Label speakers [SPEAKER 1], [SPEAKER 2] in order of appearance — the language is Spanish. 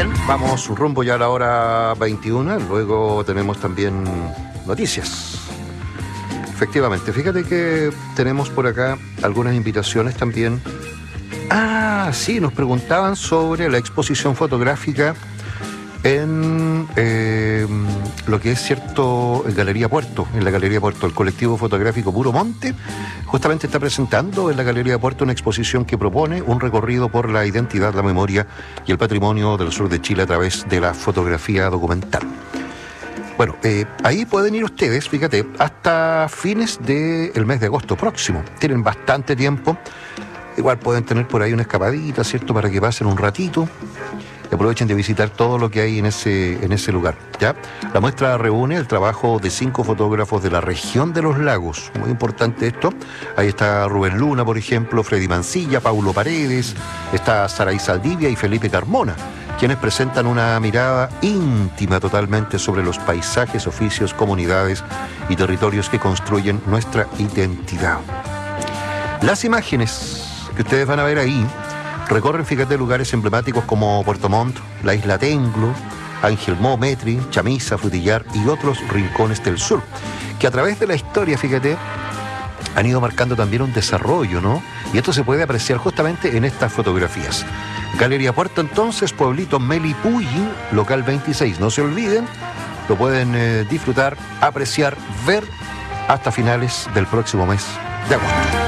[SPEAKER 1] Bien, vamos rumbo ya a la hora 21, luego tenemos también noticias. Efectivamente, fíjate que tenemos por acá algunas invitaciones también. Ah, sí, nos preguntaban sobre la exposición fotográfica en lo que es cierto, en Galería Puerto, en la Galería Puerto, el colectivo fotográfico Puro Monte, justamente está presentando en la Galería Puerto una exposición que propone un recorrido por la identidad, la memoria y el patrimonio del sur de Chile a través de la fotografía documental. Bueno, ahí pueden ir ustedes, fíjate, hasta fines del mes de agosto próximo. Tienen bastante tiempo. Igual pueden tener por ahí una escapadita, ¿cierto?, para que pasen un ratito. Aprovechen de visitar todo lo que hay en ese lugar, ¿ya? La muestra reúne el trabajo de 5 fotógrafos de la región de los lagos. Muy importante esto. Ahí está Rubén Luna, por ejemplo, Freddy Mancilla, Paulo Paredes, está Saray Saldivia y Felipe Carmona, quienes presentan una mirada íntima totalmente sobre los paisajes, oficios, comunidades y territorios que construyen nuestra identidad. Las imágenes que ustedes van a ver ahí recorren, fíjate, lugares emblemáticos como Puerto Montt, la isla Tenglo, Ángel Mo, Metri, Chamisa, Frutillar y otros rincones del sur, que a través de la historia, fíjate, han ido marcando también un desarrollo, ¿no? Y esto se puede apreciar justamente en estas fotografías. Galería Puerto, entonces, Pueblito Melipulli, local 26. No se olviden, lo pueden disfrutar, apreciar, ver hasta finales del próximo mes de agosto.